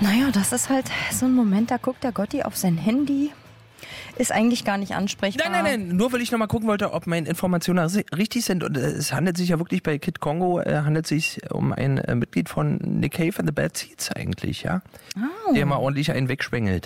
Naja, das ist halt so ein Moment, da guckt der Gotti auf sein Handy. Ist eigentlich gar nicht ansprechbar. Nein, nur weil ich nochmal gucken wollte, ob meine Informationen richtig sind. Und es handelt sich ja wirklich bei Kid Kongo, handelt sich um ein Mitglied von Nick Cave and the Bad Seeds eigentlich, ja? Oh. Der mal ordentlich einen wegschwengelt.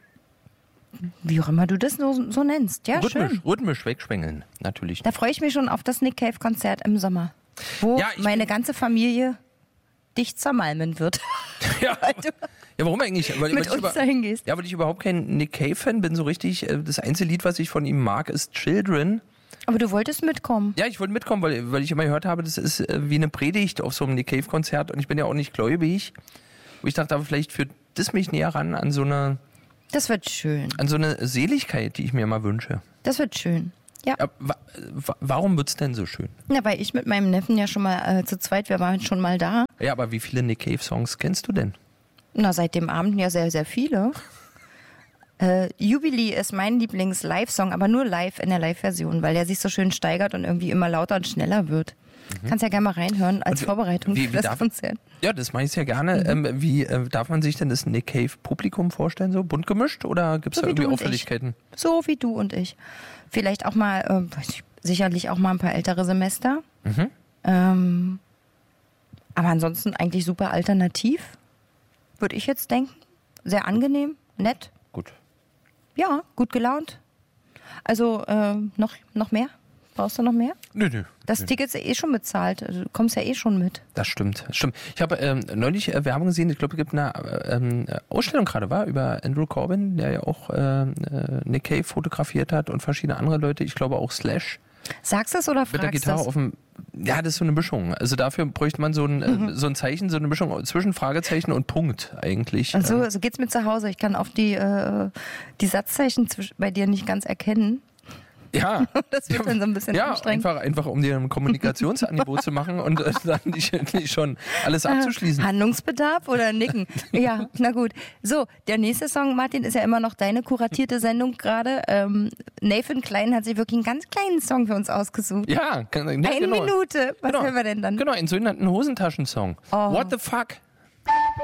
Wie auch immer du das so nennst. Ja, schön. Rhythmisch wegschwengeln, natürlich. Da freue ich mich schon auf das Nick Cave Konzert im Sommer, wo meine ganze Familie dich zermalmen wird. Ja, warum eigentlich? Weil mit uns dahin gehst. Ja, weil ich überhaupt kein Nick Cave-Fan bin, so richtig. Das einzige Lied, was ich von ihm mag, ist Children. Aber du wolltest mitkommen. Ja, ich wollte mitkommen, weil ich immer gehört habe, das ist wie eine Predigt auf so einem Nick Cave-Konzert und ich bin ja auch nicht gläubig. Und ich dachte aber, vielleicht führt das mich näher ran an so eine... Das wird schön. An so eine Seligkeit, die ich mir mal wünsche. Das wird schön. Ja. Warum wird's denn so schön? Ja, weil ich mit meinem Neffen ja schon mal zu zweit, wir waren schon mal da. Ja, aber wie viele Nick Cave-Songs kennst du denn? Na, seit dem Abend ja sehr, sehr viele. Jubilee ist mein Lieblings-Live-Song, aber nur live in der Live-Version, weil der sich so schön steigert und irgendwie immer lauter und schneller wird. Kannst ja gerne mal reinhören als Vorbereitung für das Konzert. Ja, das mache ich sehr gerne. Wie darf man sich denn das Nick Cave-Publikum vorstellen? So bunt gemischt oder gibt es da irgendwie Auffälligkeiten? So wie du und ich. Vielleicht auch mal, sicherlich auch mal ein paar ältere Semester. Aber ansonsten eigentlich super alternativ, würde ich jetzt denken. Sehr angenehm, nett. Gut. Ja, gut gelaunt. Also noch mehr? Brauchst du noch mehr? Nö. Das Ticket ist eh schon bezahlt. Also, du kommst ja eh schon mit. Das stimmt. Ich habe neulich Werbung gesehen. Ich glaube, es gibt eine Ausstellung gerade, über Andrew Corbin, der ja auch Nick Cave fotografiert hat und verschiedene andere Leute. Ich glaube auch Slash. Sagst du es oder fragst du mit der Gitarre auf dem... Ja, das ist so eine Mischung. Also dafür bräuchte man so ein Zeichen, so eine Mischung zwischen Fragezeichen und Punkt eigentlich. Also geht's mir zu Hause. Ich kann oft die Satzzeichen bei dir nicht ganz erkennen. Ja. Das wird dann so ein bisschen anstrengend. Einfach um dir ein Kommunikationsangebot zu machen und dann nicht schon alles abzuschließen. Handlungsbedarf oder Nicken? Ja, na gut. So, der nächste Song, Martin, ist ja immer noch deine kuratierte Sendung gerade. Nathan Klein hat sich wirklich einen ganz kleinen Song für uns ausgesucht. Ja, Eine Minute. Was hören wir denn dann? Genau, einen sogenannten Hosentaschensong. Oh. What the fuck?